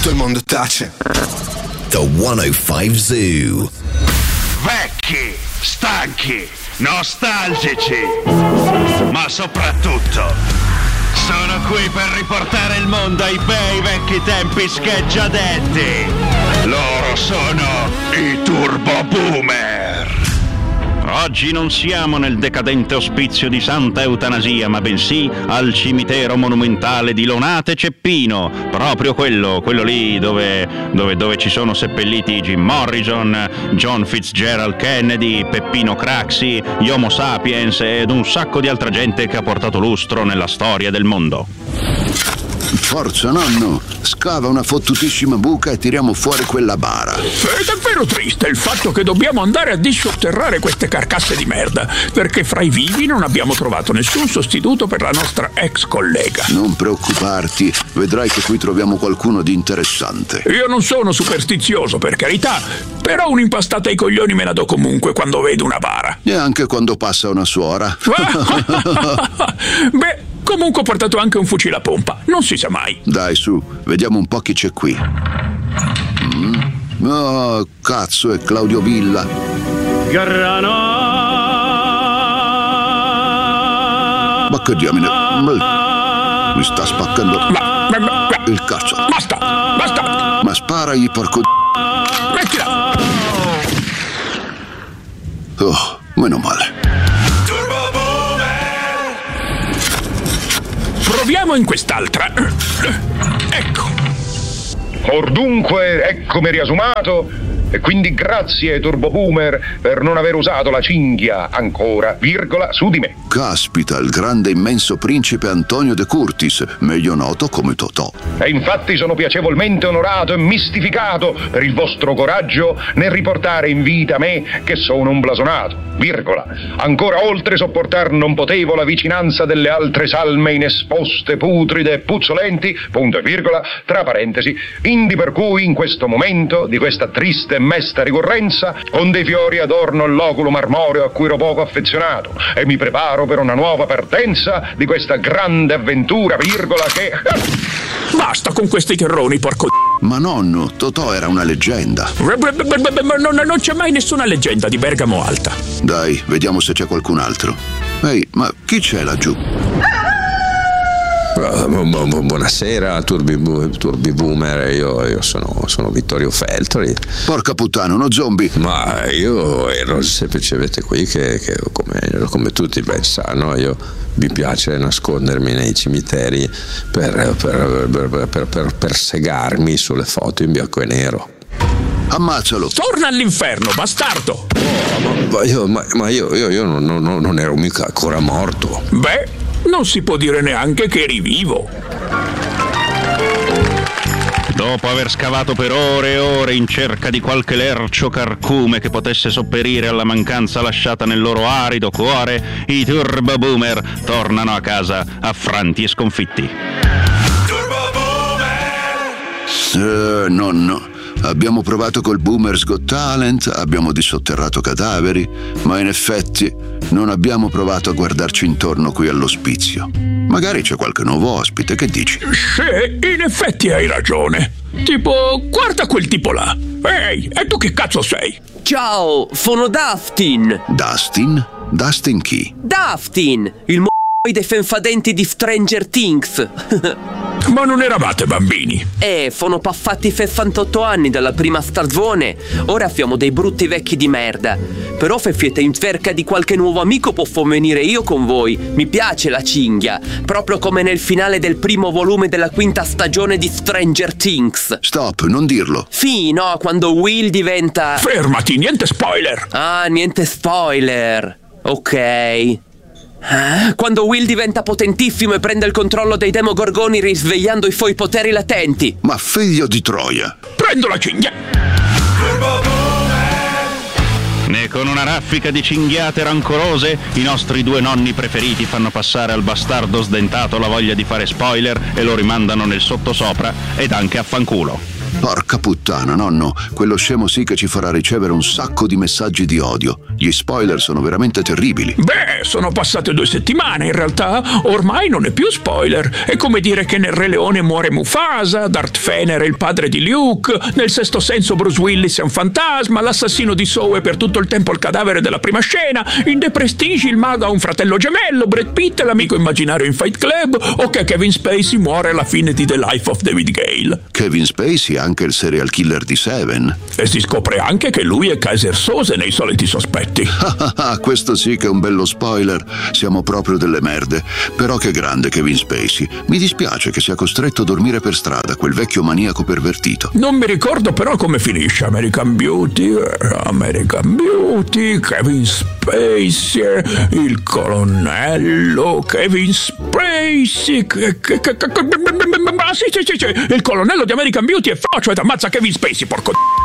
tutto il mondo tace. The 105 Zoo. Vecchi, stanchi, nostalgici, ma soprattutto sono qui per riportare il mondo ai bei vecchi tempi scheggiadetti. Loro sono i Turbo Boomer. Oggi non siamo nel decadente ospizio di Santa Eutanasia, ma bensì al cimitero monumentale di Lonate Ceppino, proprio quello lì dove ci sono seppelliti Jim Morrison, John Fitzgerald Kennedy, Peppino Craxi, gli Homo sapiens ed un sacco di altra gente che ha portato lustro nella storia del mondo. Forza, nonno, scava una fottutissima buca e tiriamo fuori quella bara. È davvero triste il fatto che dobbiamo andare a dissotterrare queste carcasse di merda, perché fra i vivi non abbiamo trovato nessun sostituto per la nostra ex collega. Non preoccuparti, vedrai che qui troviamo qualcuno di interessante. Io non sono superstizioso, per carità, però un'impastata ai coglioni me la do comunque quando vedo una bara. E anche quando passa una suora. Beh, comunque ho portato anche un fucile a pompa, non si sa mai. Dai, su, vediamo un po' chi c'è qui. Oh, cazzo, è Claudio Villa. Ma che diamine, mi sta spaccando il cazzo. Basta. Ma sparagli, porco. Mettila. Oh, meno male. Proviamo in quest'altra. Ecco. Ordunque, eccomi riasumato. E quindi grazie ai Turbo Boomer per non aver usato la cinghia ancora, virgola, su di me. Caspita, il grande immenso principe Antonio De Curtis, meglio noto come Totò. E infatti sono piacevolmente onorato e mistificato per il vostro coraggio nel riportare in vita me che sono un blasonato, virgola. Ancora oltre sopportar non potevo la vicinanza delle altre salme inesposte, putride e puzzolenti, punto e virgola, tra parentesi, indi per cui in questo momento di questa triste e mesta ricorrenza, con dei fiori adorno il loculo marmoreo a cui ero poco affezionato e mi preparo per una nuova partenza di questa grande avventura, virgola, che... Basta con questi chierroni, porco. Ma nonno, Totò era una leggenda. Non c'è mai nessuna leggenda di Bergamo Alta. Dai, vediamo se c'è qualcun altro. Ehi, ma chi c'è laggiù? Buonasera, Turbi Boomer, io sono Vittorio Feltri. Porca puttana, uno zombie. Ma io ero semplicemente qui che come tutti ben sanno, io mi piace nascondermi nei cimiteri per segarmi sulle foto in bianco e nero. Ammazzalo. Torna all'inferno, bastardo. Ma io non ero mica ancora morto. Beh, non si può dire neanche che eri vivo. Dopo aver scavato per ore e ore in cerca di qualche lercio carcume che potesse sopperire alla mancanza lasciata nel loro arido cuore, i Turbo Boomer tornano a casa affranti e sconfitti. Turbo Boomer! Nonno, abbiamo provato col Boomer's Got Talent, abbiamo dissotterrato cadaveri, ma in effetti non abbiamo provato a guardarci intorno qui all'ospizio. Magari c'è qualche nuovo ospite, che dici? Sì, in effetti hai ragione. Tipo, guarda quel tipo là. Ehi, e tu che cazzo sei? Ciao, sono Dustin. Dustin? Dustin chi? Dustin, il dei fenfadenti di Stranger Things. Ma non eravate bambini? Sono passati 68 anni dalla prima stagione. Ora siamo dei brutti vecchi di merda. Però se siete in cerca di qualche nuovo amico posso venire io con voi. Mi piace la cinghia, proprio come nel finale del primo volume della quinta stagione di Stranger Things. Stop, non dirlo. Sì, no, quando Will diventa... Fermati, niente spoiler. Ah, niente spoiler. Ok. Quando Will diventa potentissimo e prende il controllo dei Demogorgoni risvegliando i suoi poteri latenti. Ma figlio di Troia! Prendo la cinghia! E con una raffica di cinghiate rancorose, i nostri due nonni preferiti fanno passare al bastardo sdentato la voglia di fare spoiler e lo rimandano nel sottosopra ed anche a fanculo. Porca puttana, nonno, quello scemo sì che ci farà ricevere un sacco di messaggi di odio. Gli spoiler sono veramente terribili. Beh, sono passate 2 settimane, in realtà ormai non è più spoiler. È come dire che nel Re Leone muore Mufasa, Darth Vader è il padre di Luke, nel Sesto Senso Bruce Willis è un fantasma, l'assassino di Saw è per tutto il tempo il cadavere della prima scena, in The Prestige il mago ha un fratello gemello, Brad Pitt è l'amico immaginario in Fight Club, o che Kevin Spacey muore alla fine di The Life of David Gale. Kevin Spacey è anche il serial killer di Seven. E si scopre anche che lui è Kaiser Sose nei Soliti Sospetti. Questo sì che è un bello spoiler. Siamo proprio delle merde. Però che grande Kevin Spacey. Mi dispiace che sia costretto a dormire per strada, quel vecchio maniaco pervertito. Non mi ricordo però come finisce American Beauty, Kevin Spacey, il colonnello Kevin Spacey, sì, il colonnello di American Beauty è cioè ammazza Kevin Spacey, porco